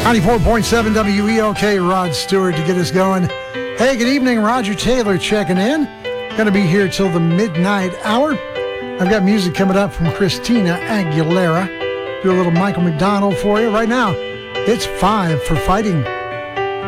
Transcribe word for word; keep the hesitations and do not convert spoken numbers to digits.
ninety-four point seven W E L K, Rod Stewart to get us going. Hey, good evening, Roger Taylor checking in. Going to be here till the midnight hour. I've got music coming up from Christina Aguilera. Do a little Michael McDonald for you. Right now, it's Five for Fighting.